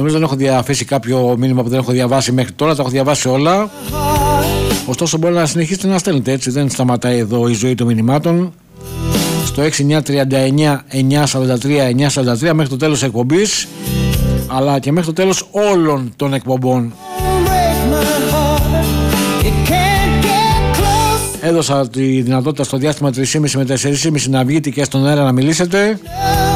Νομίζω δεν έχω διαθέσει κάποιο μήνυμα που δεν έχω διαβάσει μέχρι τώρα. Τα έχω διαβάσει όλα. Ωστόσο μπορεί να συνεχίσετε να στέλνετε, έτσι. Δεν σταματάει εδώ η ζωή των μηνυμάτων. Στο 6939 943 943 μέχρι το τέλος της εκπομπής, αλλά και μέχρι το τέλος όλων των εκπομπών. Έδωσα τη δυνατότητα στο διάστημα 3,5 με 4,5 να βγείτε και στον αέρα να μιλήσετε.